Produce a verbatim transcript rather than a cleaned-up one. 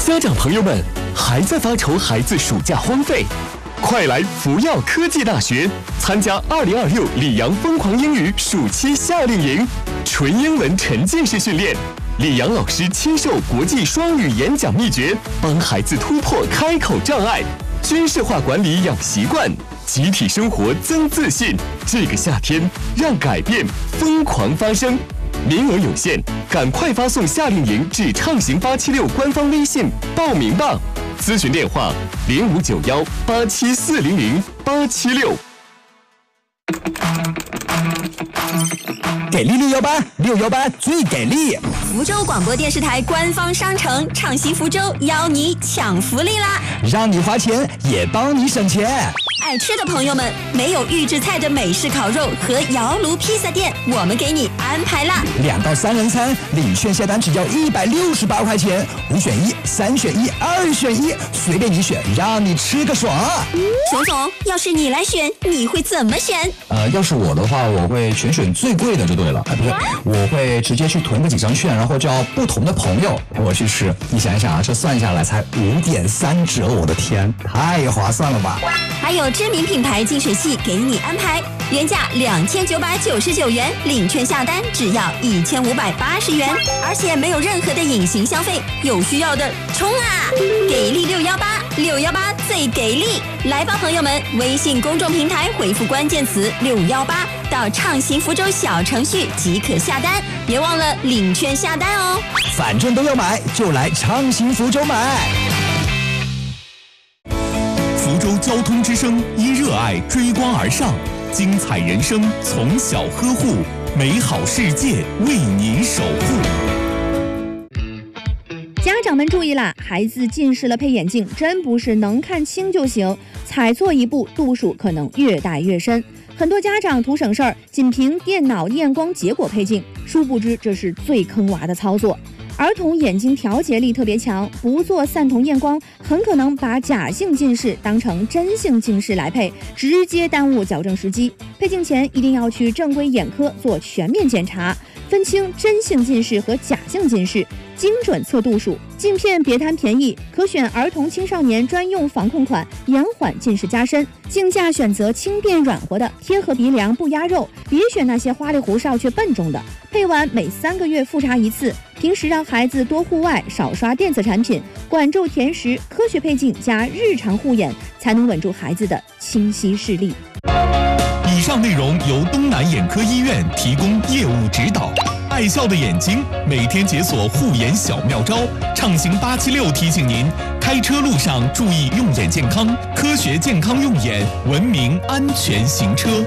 家长朋友们，还在发愁孩子暑假荒废？快来福耀科技大学参加二零二六里昂疯狂英语暑期夏令营，纯英文沉浸式训练，里昂老师亲授国际双语演讲秘诀，帮孩子突破开口障碍，军事化管理养习惯，集体生活增自信。这个夏天，让改变疯狂发生。名额有限，赶快发送夏令营至畅行八七六官方微信报名吧。咨询电话零五九幺八七四零零八七六。 给力六幺八，六幺八最给力！ 福州广播电视台官方商城畅行福州邀你抢福利啦！ 让你花钱也帮你省钱。 爱吃的朋友们，没有预制菜的美式烤肉和窑炉披萨店，我们给你安排啦！ 两到三人餐，领券下单只要一百六十八块钱，五选一，三选一，二选一，随便你选，让你吃个爽！ 熊总，要是你来选，你会怎么选？ 呃，要是我的话，我会全选最贵的就对了。哎，不对，我会直接去囤个几张券，然后叫不同的朋友陪我去吃。你想一想啊，这算下来才五点三折，我的天，太划算了吧！ 还有知名品牌净水器给你安排，原价两千九百九十九元，领券下单只要一千五百八十元，而且没有任何的隐形消费，有需要的冲啊！给力六幺八，六幺八最给力！来吧，朋友们，微信公众平台回复关键词六幺八到畅行福州小程序即可下单，别忘了领券下单哦。 反正都要买，就来畅行福州买。 福州交通之声因热爱追光而上，精彩人生从小呵护，美好世界为您守护。 家长们注意啦，孩子近视了配眼镜真不是能看清就行，踩错一步度数可能越带越深。很多家长图省事儿，仅凭电脑验光结果配镜，殊不知这是最坑娃的操作。儿童眼睛调节力特别强，不做散瞳验光，很可能把假性近视当成真性近视来配，直接耽误矫正时机。配镜前一定要去正规眼科做全面检查，分清真性近视和假性近视，精准测度数。镜片别贪便宜，可选儿童青少年专用防控款，延缓近视加深。镜架选择轻便软和的，贴合鼻梁不压肉，别选那些花里胡哨却笨重的。配完每三个月复查一次，平时让孩子多户外，少刷电子产品，管住甜食，科学配镜加日常护眼，才能稳住孩子的清晰视力。 以上内容由东南眼科医院提供业务指导。爱笑的眼睛，每天解锁护眼小妙招。畅行八七六提醒您，开车路上注意用眼健康，科学健康用眼，文明安全行车。